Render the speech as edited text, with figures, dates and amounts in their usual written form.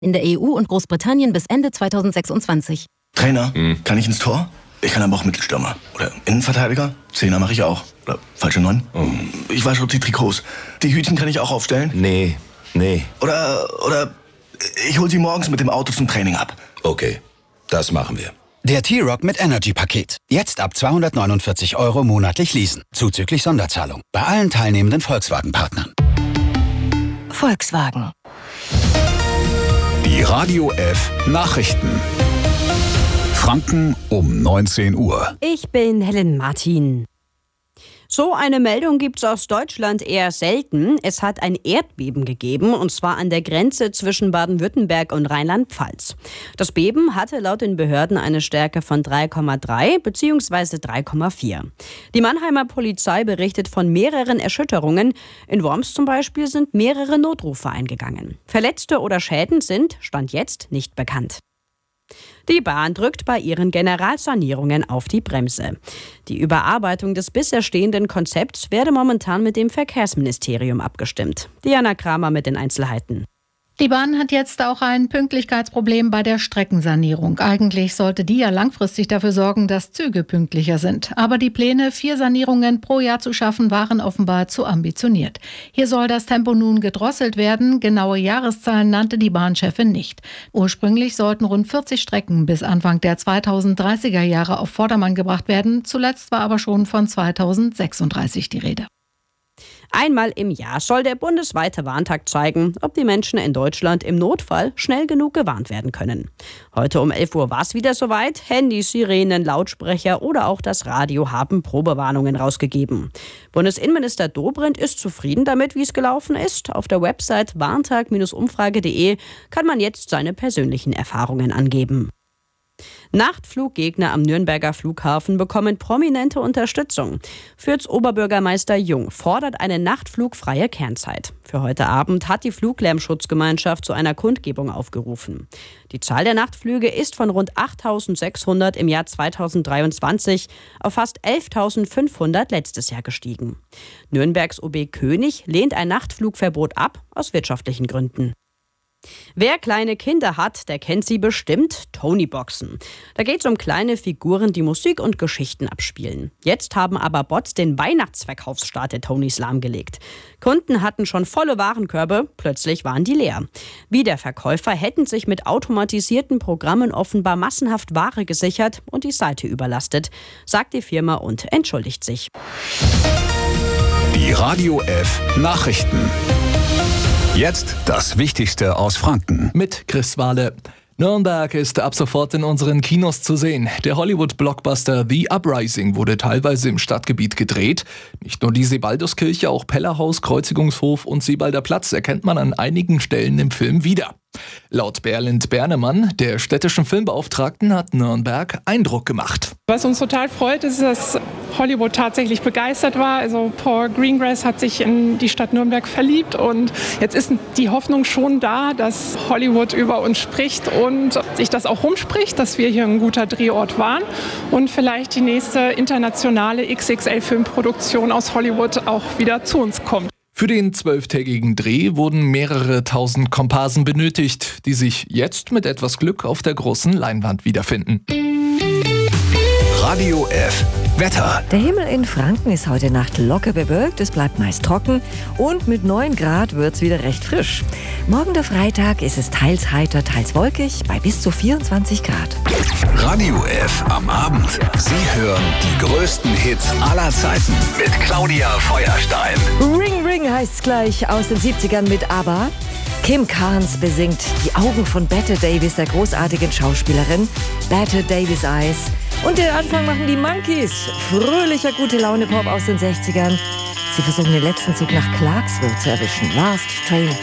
in der EU und Großbritannien bis Ende 2026. Trainer, kann ich ins Tor? Ich kann aber auch Mittelstürmer. Oder Innenverteidiger? Zehner mache ich auch. Oder falsche 9? Ich wasche die Trikots. Die Hütchen kann ich auch aufstellen? Nee. Oder ich hol sie morgens mit dem Auto zum Training ab. Okay, das machen wir. Der T-Rock mit Energy-Paket. Jetzt ab 249 € monatlich leasen. Zuzüglich Sonderzahlung. Bei allen teilnehmenden Volkswagen-Partnern. Volkswagen. Die Radio F Nachrichten. Franken um 19 Uhr. Ich bin Helen Martin. So eine Meldung gibt's aus Deutschland eher selten. Es hat ein Erdbeben gegeben, und zwar an der Grenze zwischen Baden-Württemberg und Rheinland-Pfalz. Das Beben hatte laut den Behörden eine Stärke von 3,3 bzw. 3,4. Die Mannheimer Polizei berichtet von mehreren Erschütterungen. In Worms zum Beispiel sind mehrere Notrufe eingegangen. Verletzte oder Schäden sind, Stand jetzt, nicht bekannt. Die Bahn drückt bei ihren Generalsanierungen auf die Bremse. Die Überarbeitung des bisher stehenden Konzepts werde momentan mit dem Verkehrsministerium abgestimmt. Diana Kramer mit den Einzelheiten. Die Bahn hat jetzt auch ein Pünktlichkeitsproblem bei der Streckensanierung. Eigentlich sollte die ja langfristig dafür sorgen, dass Züge pünktlicher sind. Aber die Pläne, 4 Sanierungen pro Jahr zu schaffen, waren offenbar zu ambitioniert. Hier soll das Tempo nun gedrosselt werden. Genaue Jahreszahlen nannte die Bahnchefin nicht. Ursprünglich sollten rund 40 Strecken bis Anfang der 2030er Jahre auf Vordermann gebracht werden. Zuletzt war aber schon von 2036 die Rede. Einmal im Jahr soll der bundesweite Warntag zeigen, ob die Menschen in Deutschland im Notfall schnell genug gewarnt werden können. Heute um 11 Uhr war es wieder soweit. Handys, Sirenen, Lautsprecher oder auch das Radio haben Probewarnungen rausgegeben. Bundesinnenminister Dobrindt ist zufrieden damit, wie es gelaufen ist. Auf der Website warntag-umfrage.de kann man jetzt seine persönlichen Erfahrungen angeben. Nachtfluggegner am Nürnberger Flughafen bekommen prominente Unterstützung. Fürths Oberbürgermeister Jung fordert eine nachtflugfreie Kernzeit. Für heute Abend hat die Fluglärmschutzgemeinschaft zu einer Kundgebung aufgerufen. Die Zahl der Nachtflüge ist von rund 8.600 im Jahr 2023 auf fast 11.500 letztes Jahr gestiegen. Nürnbergs OB König lehnt ein Nachtflugverbot ab, aus wirtschaftlichen Gründen. Wer kleine Kinder hat, der kennt sie bestimmt, Tony-Boxen. Da geht es um kleine Figuren, die Musik und Geschichten abspielen. Jetzt haben aber Bots den Weihnachtsverkaufsstart der Tonys lahmgelegt. Kunden hatten schon volle Warenkörbe, plötzlich waren die leer. Wie der Verkäufer hätten sich mit automatisierten Programmen offenbar massenhaft Ware gesichert und die Seite überlastet, sagt die Firma und entschuldigt sich. Die Radio F Nachrichten. Jetzt das Wichtigste aus Franken. Mit Chris Wahle. Nürnberg ist ab sofort in unseren Kinos zu sehen. Der Hollywood-Blockbuster The Uprising wurde teilweise im Stadtgebiet gedreht. Nicht nur die Sebalduskirche, auch Pellerhaus, Kreuzigungshof und Sebalder Platz erkennt man an einigen Stellen im Film wieder. Laut Berlind Bernemann, der städtischen Filmbeauftragten, hat Nürnberg Eindruck gemacht. Was uns total freut, ist, dass Hollywood tatsächlich begeistert war. Also Paul Greengrass hat sich in die Stadt Nürnberg verliebt und jetzt ist die Hoffnung schon da, dass Hollywood über uns spricht und sich das auch rumspricht, dass wir hier ein guter Drehort waren und vielleicht die nächste internationale XXL-Filmproduktion aus Hollywood auch wieder zu uns kommt. Für den 12-tägigen Dreh wurden mehrere tausend Komparsen benötigt, die sich jetzt mit etwas Glück auf der großen Leinwand wiederfinden. Radio F Wetter. Der Himmel in Franken ist heute Nacht locker bewölkt, es bleibt meist trocken und mit 9 Grad wird es wieder recht frisch. Morgen der Freitag ist es teils heiter, teils wolkig bei bis zu 24 Grad. Radio F am Abend. Sie hören die größten Hits aller Zeiten mit Claudia Feuerstein. Ring Ring heißt's gleich aus den 70ern mit ABBA. Kim Carnes besingt Die Augen von Bette Davis, der großartigen Schauspielerin. Bette Davis Eyes. Und den Anfang machen die Monkees. Fröhlicher Gute-Laune-Pop aus den 60ern. Sie versuchen den letzten Zug nach Clarksville zu erwischen. Last Train